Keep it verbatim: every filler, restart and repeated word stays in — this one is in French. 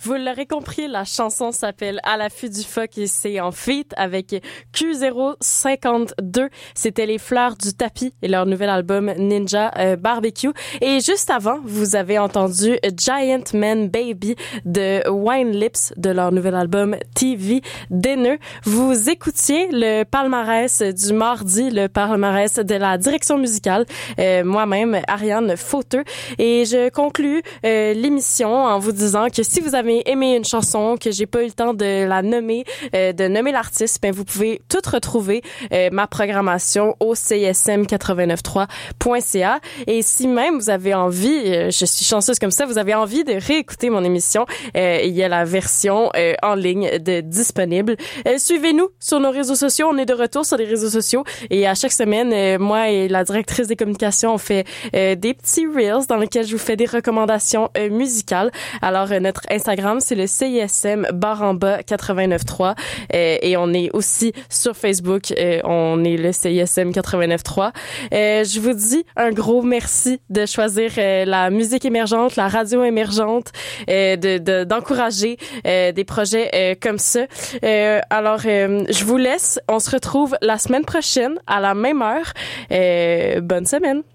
Vous l'aurez compris, la chanson s'appelle À l'affût du phoque et c'est en feat avec Q zéro cinquante-deux. C'était les Fleurs du tapis et leur nouvel album Ninja euh, Barbecue. Et juste avant, vous avez entendu Giant Man Baby de Wine Lips de leur nouvel album T V Dinner. Vous écoutiez le palmarès du mardi, le palmarès de la direction musicale, euh, moi-même, Ariane Fauteux. Et je conclus euh, l'émission en vous disant que si vous avez aimé une chanson, que j'ai pas eu le temps de la nommer, euh, de nommer l'artiste, ben vous pouvez tout retrouver euh, ma programmation au c s m quatre-vingt-neuf trois point c a. Et si même vous avez envie, euh, je suis chanceuse comme ça, vous avez envie de réécouter mon émission, euh, il y a la version euh, en ligne de disponible. Euh, suivez-nous sur nos réseaux sociaux, on est de retour sur les réseaux sociaux et à chaque semaine, euh, moi et la directrice des communications, on fait euh, des petits reels dans lesquels je vous fais des recommandations euh, musicales. Alors euh, notre Instagram, c'est le C I S M barre en bas quatre-vingt-neuf trois euh, et on est aussi sur Facebook, euh, on est le C I S M quatre-vingt-neuf trois. Euh, je vous dis un gros merci de choisir euh, la musique émergente, la radio émergente, euh, de, de d'encourager euh, des projets euh, comme ça. Euh, alors euh, je vous laisse, on se retrouve la semaine prochaine à la même heure. Euh, bonne semaine.